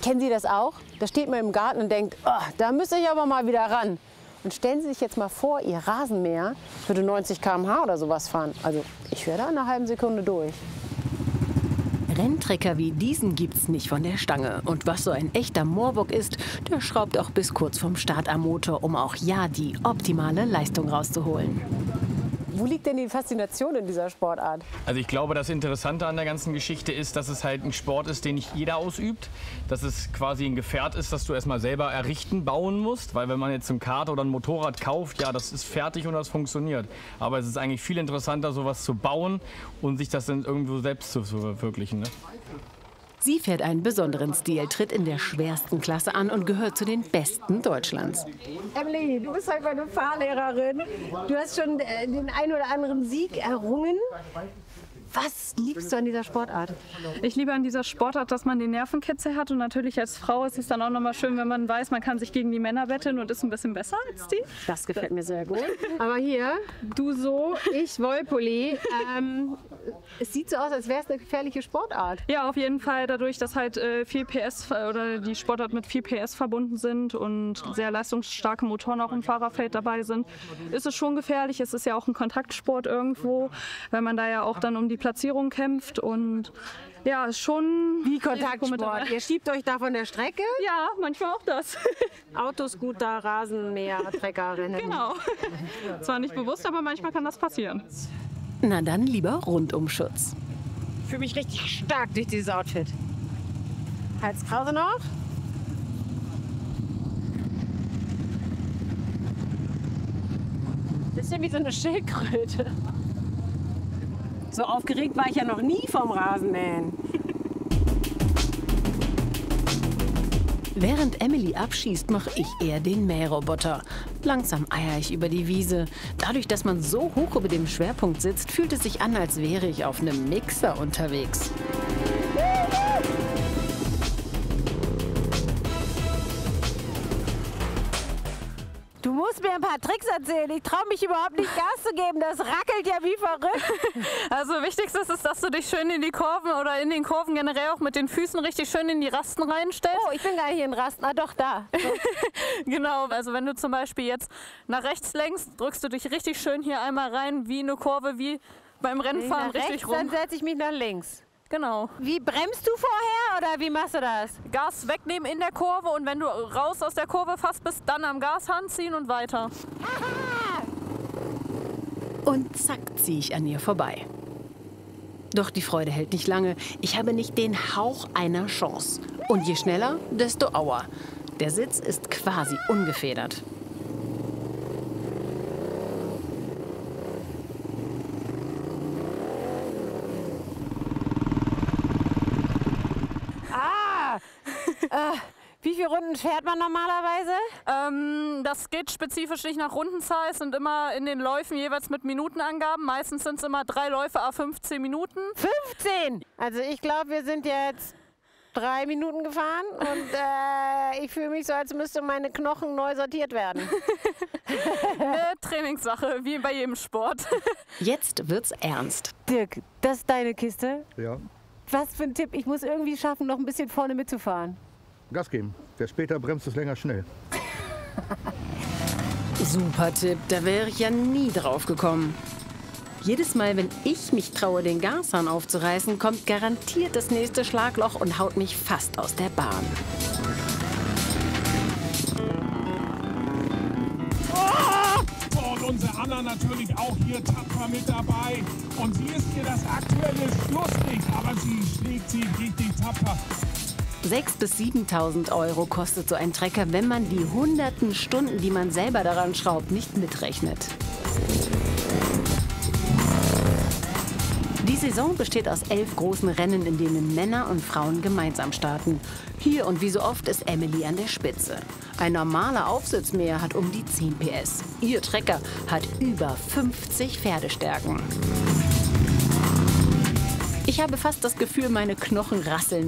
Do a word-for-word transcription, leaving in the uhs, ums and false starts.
Kennen Sie das auch? Da steht man im Garten und denkt, oh, da müsste ich aber mal wieder ran. Und stellen Sie sich jetzt mal vor, Ihr Rasenmäher würde neunzig Kilometer pro Stunde oder sowas fahren. Also ich wäre da in einer halben Sekunde durch. Renntrecker wie diesen gibt's nicht von der Stange. Und was so ein echter Moorbock ist, der schraubt auch bis kurz vom Start am Motor, um auch ja die optimale Leistung rauszuholen. Wo liegt denn die Faszination in dieser Sportart? Also ich glaube, das Interessante an der ganzen Geschichte ist, dass es halt ein Sport ist, den nicht jeder ausübt. Dass es quasi ein Gefährt ist, das du erstmal selber errichten, bauen musst. Weil wenn man jetzt ein Kart oder ein Motorrad kauft, ja, das ist fertig und das funktioniert. Aber es ist eigentlich viel interessanter, sowas zu bauen und sich das dann irgendwo selbst zu verwirklichen. Ne? Sie fährt einen besonderen Stil, tritt in der schwersten Klasse an und gehört zu den Besten Deutschlands. Emily, du bist halt meine Fahrlehrerin. Du hast schon äh, den einen oder anderen Sieg errungen. Was liebst du an dieser Sportart? Ich liebe an dieser Sportart, dass man den Nervenkitzel hat. Und natürlich als Frau ist es dann auch noch mal schön, wenn man weiß, man kann sich gegen die Männer betteln und ist ein bisschen besser als die. Das gefällt mir sehr gut. Aber hier, du so, ich Wollpulli. Ähm, es sieht so aus, als wäre es eine gefährliche Sportart. Ja, auf jeden Fall. Dadurch, dass halt äh, viel P S oder die Sportart mit viel P S verbunden sind und sehr leistungsstarke Motoren auch im Fahrerfeld dabei sind, ist es schon gefährlich. Es ist ja auch ein Kontaktsport irgendwo, weil man da ja auch dann um die Platzierung kämpft und ja, ist schon wie Kontaktsport. Ihr schiebt euch da von der Strecke? Ja, manchmal auch das. Autoscooter, Rasenmäher, Treckerinnen. Genau. Zwar nicht bewusst, aber manchmal kann das passieren. Na dann lieber Rundumschutz. Ich fühle mich richtig stark durch dieses Outfit. Halskrause noch. Bisschen wie so eine Schildkröte. So aufgeregt war ich ja noch nie vom Rasenmähen. Während Emily abschießt, mache ich eher den Mähroboter. Langsam eier ich über die Wiese. Dadurch, dass man so hoch über dem Schwerpunkt sitzt, fühlt es sich an, als wäre ich auf einem Mixer unterwegs. Du musst mir ein paar Tricks erzählen. Ich traue mich überhaupt nicht Gas zu geben. Das rackelt ja wie verrückt. Also wichtigste ist, dass du dich schön in die Kurven oder in den Kurven generell auch mit den Füßen richtig schön in die Rasten reinstellst. Oh, ich bin gar nicht in Rasten. Ah, doch, da. So. Genau, also wenn du zum Beispiel jetzt nach rechts lenkst, drückst du dich richtig schön hier einmal rein, wie eine Kurve, wie beim Rennfahren nach richtig rechts, rum. Dann setze ich mich nach links. Genau. Wie bremst du vorher oder wie machst du das? Gas wegnehmen in der Kurve und wenn du raus aus der Kurve fast bist, dann am Gashand ziehen und weiter. Aha! Und zack, ziehe ich an ihr vorbei. Doch die Freude hält nicht lange. Ich habe nicht den Hauch einer Chance. Und je schneller, desto auer. Der Sitz ist quasi ungefedert. Äh, wie viele Runden fährt man normalerweise? Ähm, das geht spezifisch nicht nach Rundenzahl. Es sind immer in den Läufen jeweils mit Minutenangaben. Meistens sind es immer drei Läufe à fünfzehn Minuten. fünfzehn! Also ich glaube, wir sind jetzt drei Minuten gefahren und äh, ich fühle mich so, als müsste meine Knochen neu sortiert werden. Eine Trainingssache, wie bei jedem Sport. Jetzt wird's ernst. Dirk, das ist deine Kiste? Ja. Was für ein Tipp? Ich muss irgendwie schaffen, noch ein bisschen vorne mitzufahren. Gas geben. Wer später bremst, ist länger schnell. Super Tipp, da wäre ich ja nie drauf gekommen. Jedes Mal, wenn ich mich traue, den Gashahn aufzureißen, kommt garantiert das nächste Schlagloch und haut mich fast aus der Bahn. Und unsere Anna natürlich auch hier tapfer mit dabei. Und sie ist hier das aktuelle Schlusslicht, aber sie schlägt sie richtig tapfer. sechstausend bis siebentausend Euro kostet so ein Trecker, wenn man die hunderten Stunden, die man selber daran schraubt, nicht mitrechnet. Die Saison besteht aus elf großen Rennen, in denen Männer und Frauen gemeinsam starten. Hier und wie so oft ist Emily an der Spitze. Ein normaler Aufsitzmäher hat um die zehn P S. Ihr Trecker hat über fünfzig Pferdestärken. Ich habe fast das Gefühl, meine Knochen rasseln